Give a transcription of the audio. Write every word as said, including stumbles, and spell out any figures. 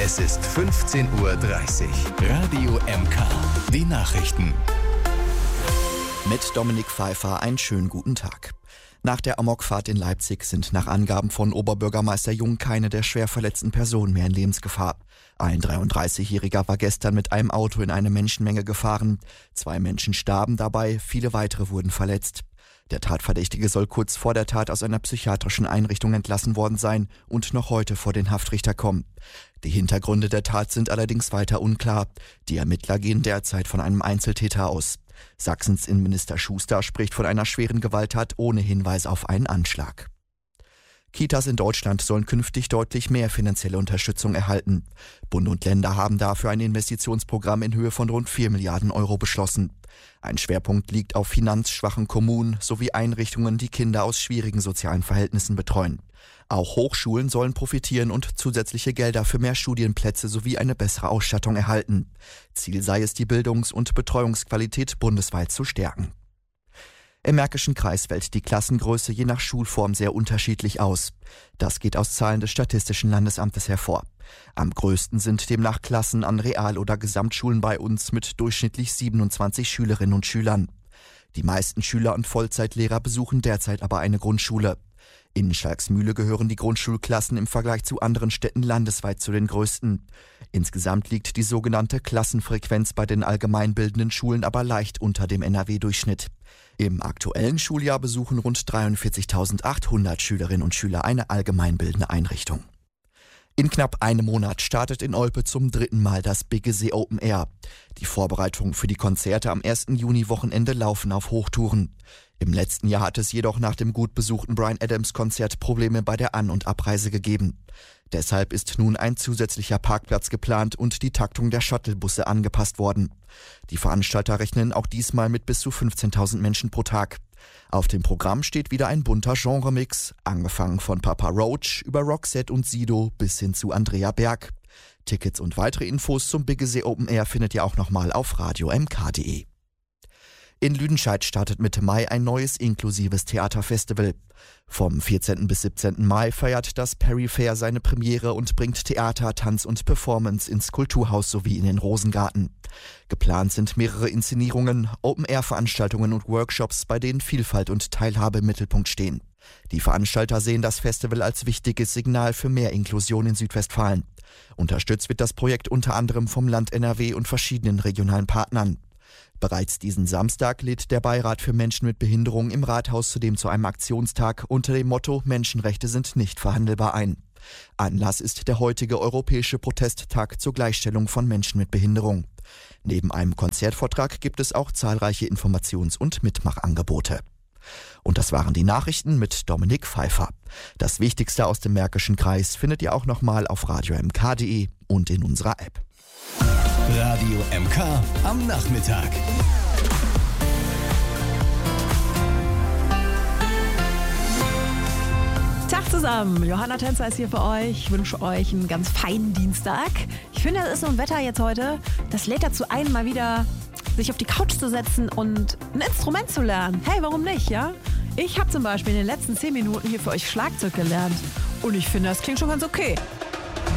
Es ist fünfzehn Uhr dreißig. Radio M K. Die Nachrichten. Mit Dominik Pfeiffer einen schönen guten Tag. Nach der Amokfahrt in Leipzig sind nach Angaben von Oberbürgermeister Jung keine der schwer verletzten Personen mehr in Lebensgefahr. Ein dreiunddreißigjähriger war gestern mit einem Auto in eine Menschenmenge gefahren. Zwei Menschen starben dabei, viele weitere wurden verletzt. Der Tatverdächtige soll kurz vor der Tat aus einer psychiatrischen Einrichtung entlassen worden sein und noch heute vor den Haftrichter kommen. Die Hintergründe der Tat sind allerdings weiter unklar. Die Ermittler gehen derzeit von einem Einzeltäter aus. Sachsens Innenminister Schuster spricht von einer schweren Gewalttat ohne Hinweis auf einen Anschlag. Kitas in Deutschland sollen künftig deutlich mehr finanzielle Unterstützung erhalten. Bund und Länder haben dafür ein Investitionsprogramm in Höhe von rund vier Milliarden Euro beschlossen. Ein Schwerpunkt liegt auf finanzschwachen Kommunen sowie Einrichtungen, die Kinder aus schwierigen sozialen Verhältnissen betreuen. Auch Hochschulen sollen profitieren und zusätzliche Gelder für mehr Studienplätze sowie eine bessere Ausstattung erhalten. Ziel sei es, die Bildungs- und Betreuungsqualität bundesweit zu stärken. Im Märkischen Kreis fällt die Klassengröße je nach Schulform sehr unterschiedlich aus. Das geht aus Zahlen des Statistischen Landesamtes hervor. Am größten sind demnach Klassen an Real- oder Gesamtschulen bei uns mit durchschnittlich siebenundzwanzig Schülerinnen und Schülern. Die meisten Schüler und Vollzeitlehrer besuchen derzeit aber eine Grundschule. In Schalksmühle gehören die Grundschulklassen im Vergleich zu anderen Städten landesweit zu den größten. Insgesamt liegt die sogenannte Klassenfrequenz bei den allgemeinbildenden Schulen aber leicht unter dem N R W-Durchschnitt. Im aktuellen Schuljahr besuchen rund dreiundvierzigtausendachthundert Schülerinnen und Schüler eine allgemeinbildende Einrichtung. In knapp einem Monat startet in Olpe zum dritten Mal das Biggesee Open Air. Die Vorbereitungen für die Konzerte am ersten Juni-Wochenende laufen auf Hochtouren. Im letzten Jahr hat es jedoch nach dem gut besuchten Bryan Adams-Konzert Probleme bei der An- und Abreise gegeben. Deshalb ist nun ein zusätzlicher Parkplatz geplant und die Taktung der Shuttlebusse angepasst worden. Die Veranstalter rechnen auch diesmal mit bis zu fünfzehntausend Menschen pro Tag. Auf dem Programm steht wieder ein bunter Genremix, angefangen von Papa Roach über Roxette und Sido bis hin zu Andrea Berg. Tickets und weitere Infos zum Biggesee Open Air findet ihr auch nochmal auf radio m k punkt de. In Lüdenscheid startet Mitte Mai ein neues inklusives Theaterfestival. Vom vierzehnten bis siebzehnten Mai feiert das Perry Fair seine Premiere und bringt Theater, Tanz und Performance ins Kulturhaus sowie in den Rosengarten. Geplant sind mehrere Inszenierungen, Open-Air-Veranstaltungen und Workshops, bei denen Vielfalt und Teilhabe im Mittelpunkt stehen. Die Veranstalter sehen das Festival als wichtiges Signal für mehr Inklusion in Südwestfalen. Unterstützt wird das Projekt unter anderem vom Land N R W und verschiedenen regionalen Partnern. Bereits diesen Samstag lädt der Beirat für Menschen mit Behinderung im Rathaus zudem zu einem Aktionstag unter dem Motto Menschenrechte sind nicht verhandelbar ein. Anlass ist der heutige Europäische Protesttag zur Gleichstellung von Menschen mit Behinderung. Neben einem Konzertvortrag gibt es auch zahlreiche Informations- und Mitmachangebote. Und das waren die Nachrichten mit Dominik Pfeiffer. Das Wichtigste aus dem Märkischen Kreis findet ihr auch nochmal auf radio m k punkt de und in unserer App. Radio M K am Nachmittag. Tag zusammen, Johanna Tänzer ist hier für euch. Ich wünsche euch einen ganz feinen Dienstag. Ich finde, es ist so ein Wetter jetzt heute, das lädt dazu ein, mal wieder sich auf die Couch zu setzen und ein Instrument zu lernen. Hey, warum nicht, ja? Ich habe zum Beispiel in den letzten zehn Minuten hier für euch Schlagzeug gelernt und ich finde, das klingt schon ganz okay.